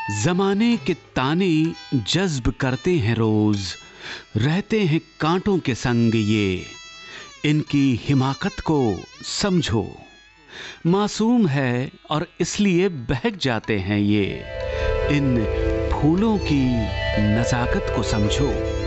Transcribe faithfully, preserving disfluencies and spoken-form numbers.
जमाने के ताने जज्ब करते हैं रोज, रहते हैं कांटों के संग ये, इनकी हिमाकत को समझो। मासूम है और इसलिए बहक जाते हैं ये, इन फूलों की नजाकत को समझो।